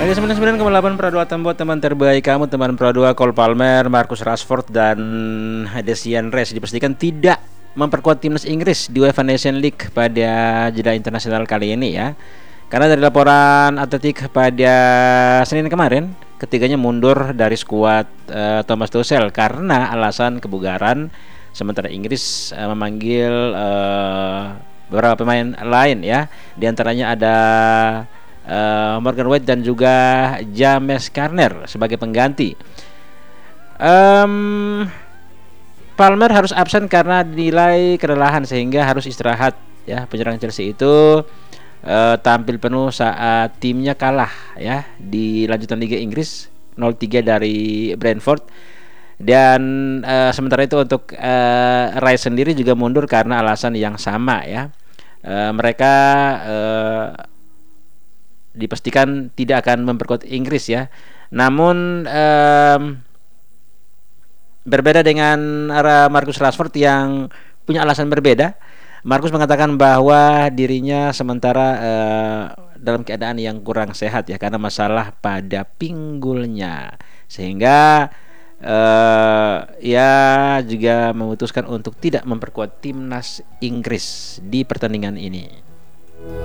Oke, 99,8 Pro 2 Tembo, teman terbaik kamu, teman Pro 2 Cole Palmer, Marcus Rashford dan Declan Rice dipastikan tidak memperkuat timnas Inggris di UEFA Nation League pada jeda internasional kali ini ya. Karena dari laporan Atletik pada Senin kemarin, ketiganya mundur dari skuad Thomas Tuchel karena alasan kebugaran, sementara Inggris memanggil beberapa pemain lain ya. Di antaranya ada Morgan White dan juga James Garner sebagai pengganti. Palmer harus absen karena dinilai kelelahan sehingga harus istirahat ya. Penyerang Chelsea itu tampil penuh saat timnya kalah ya di lanjutan Liga Inggris 0-3 dari Brentford. Dan sementara itu untuk Rice sendiri juga mundur karena alasan yang sama ya. Mereka dipastikan tidak akan memperkuat Inggris ya. Namun berbeda dengan Marcus Rashford yang punya alasan berbeda. Marcus mengatakan bahwa dirinya sementara dalam keadaan yang kurang sehat ya karena masalah pada pinggulnya, sehingga ia juga memutuskan untuk tidak memperkuat timnas Inggris di pertandingan ini.